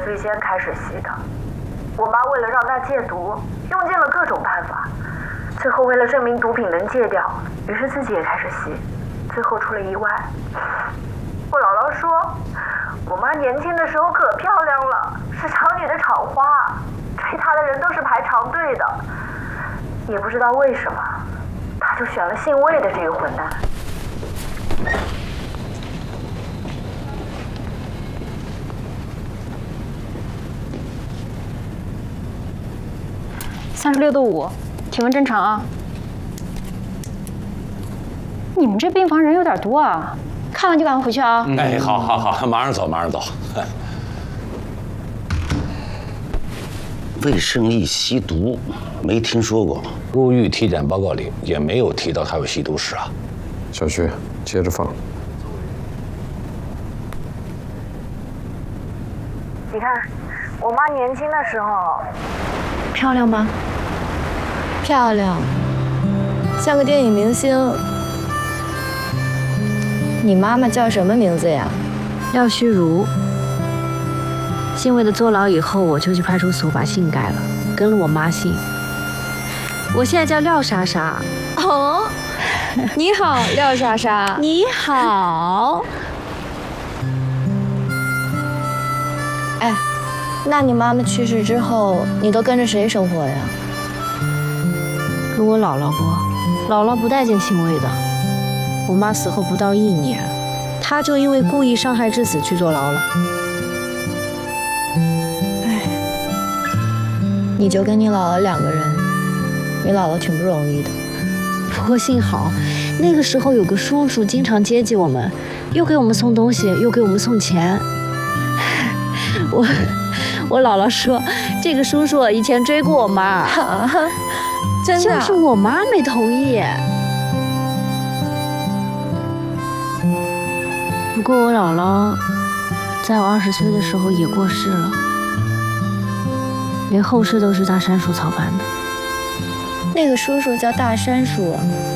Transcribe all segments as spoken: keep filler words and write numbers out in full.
最先开始吸的。我妈为了让她戒毒，用尽了各种办法，最后为了证明毒品能戒掉，于是自己也开始吸，最后出了意外。我姥姥说，我妈年轻的时候可漂亮了，是厂里的厂花，追她的人都是排长队的。也不知道为什么，她就选了姓魏的这个混蛋。 三十六度五，体温正常啊。你们这病房人有点多啊，看完就赶快回去啊。 哎，好，好，好，马上走，马上走。 魏胜利吸毒，没听说过。 入狱体检报告里也没有提到他有吸毒史啊。 小徐，接着放。 你看，我妈年轻的时候。 漂亮吗？ 漂亮，像个电影明星。你妈妈叫什么名字呀？ 廖虚如。姓魏的坐牢以后，我就去派出所把姓改了，跟了我妈姓。我现在叫廖莎莎。 哦，你好，廖莎莎。 你好。 哎。那你妈妈去世之后，你都跟着谁生活呀？ 跟我姥姥过，姥姥不待见姓魏的。我妈死后不到一年，她就因为故意伤害致死去坐牢了。 哎，你就跟你姥姥两个人，你姥姥挺不容易的。 不过幸好，那个时候有个叔叔经常接济我们，又给我们送东西，又给我们送钱。我。我姥姥说，这个叔叔以前追过我妈， 啊、真的， 就是我妈没同意。不过我姥姥在我二十岁的时候也过世了，连后事都是大山叔操办的。 那个叔叔叫大山叔，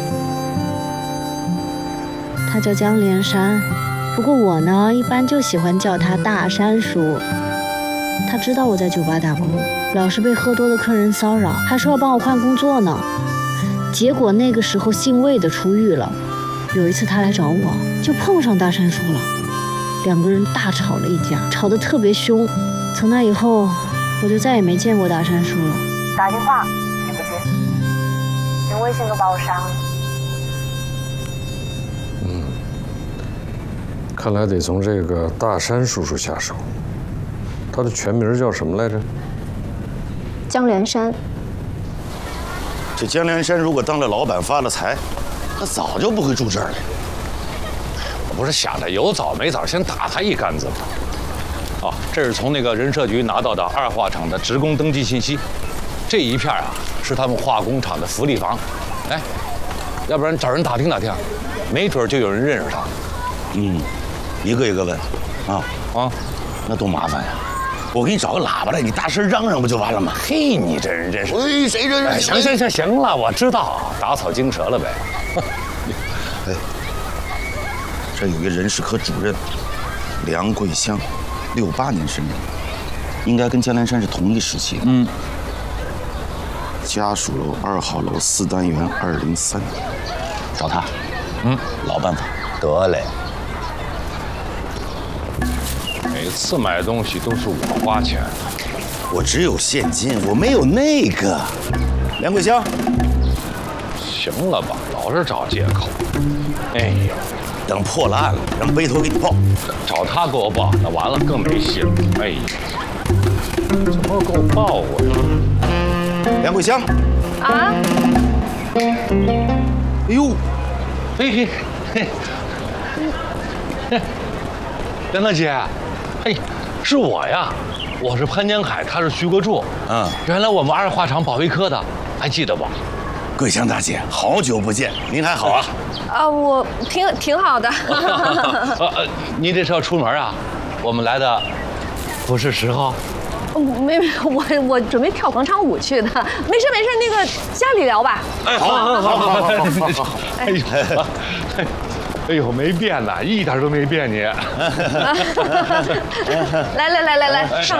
他叫江连山，不过我呢，一般就喜欢叫他大山叔。他知道我在酒吧打工，老是被喝多的客人骚扰，还说要帮我换工作呢。结果那个时候姓魏的出狱了，有一次他来找我，就碰上大山叔了，两个人大吵了一架，吵得特别凶。从那以后，我就再也没见过大山叔了。 打电话也不接，连微信都把我删了。 嗯，看来得从这个大山叔叔下手。他的全名叫什么来着？ 江连山。 这江连山如果当了老板发了财，他早就不会住这儿了。 我不是想着有早没早，先打他一竿子吗？哦，这是从那个人社局拿到的二化厂的职工登记信息，这一片啊是他们化工厂的福利房。哎，要不然找人打听打听，没准就有人认识他。 嗯，一个一个问，啊啊，那多麻烦呀！我给你找个喇叭来，你大声嚷嚷不就完了吗？ 嘿，你这人真是…… 哎，谁这人？ 行行行行了，我知道，打草惊蛇了呗。 哎，这有一个人事科主任梁桂香，六八年生人，应该跟江连山是同一时期的。嗯。家属楼二号楼四单元二零三，找他。嗯，老办法。 得嘞。每次买东西都是我花钱， 我只有现金，我没有那个。梁桂香， 行了吧，老是找借口。哎呀， 等破了案了，让背头给你报。 找他给我报，那完了更没戏了。哎呀，怎么给我报啊？ 梁桂香。 啊？ 哎呦， 嘿嘿嘿，嘿，梁大姐。哎，是我呀，我是潘江海，他是徐国柱。嗯，原来我们二化厂保卫科的，还记得不？ 桂香大姐，好久不见，您还好啊？ 啊，我挺挺好的。 呃，你这是要出门啊？我们来的不是时候。 没没，我我准备跳广场舞去的。没事没事，那个家里聊吧。 哎，好，好，好，好，好，好，好，好。哎呦，哎呦，没变呐，一点都没变你。 来来来来来，上。